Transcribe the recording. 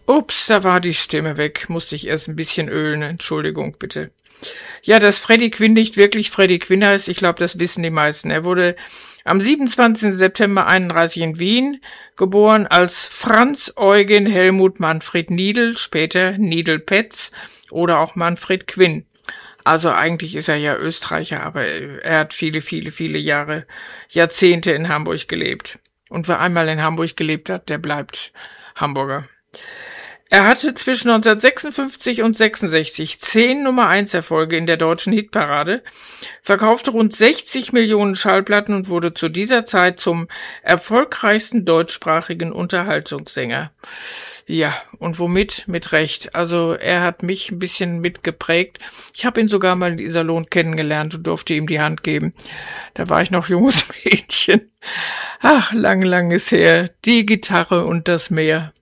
Ups, da war die Stimme weg. Musste ich erst ein bisschen ölen. Entschuldigung, bitte. Ja, dass Freddie Quinn nicht wirklich Freddie Quinn heißt, ich glaube, das wissen die meisten. Er wurde am 27. September 31 in Wien geboren als Franz Eugen Helmut Manfred Niedl, später Niedl Petz oder auch Manfred Quinn. Also eigentlich ist er ja Österreicher, aber er hat viele Jahre, Jahrzehnte in Hamburg gelebt. Und wer einmal in Hamburg gelebt hat, der bleibt Hamburger. Er hatte zwischen 1956 und 66 10 Nummer-1-Erfolge in der deutschen Hitparade, verkaufte rund 60 Millionen Schallplatten und wurde zu dieser Zeit zum erfolgreichsten deutschsprachigen Unterhaltungssänger. Ja, und womit? Mit Recht. Also er hat mich ein bisschen mitgeprägt. Ich habe ihn sogar mal in Iserlohn kennengelernt und durfte ihm die Hand geben. Da war ich noch junges Mädchen. Ach, lang ist her. Die Gitarre und das Meer.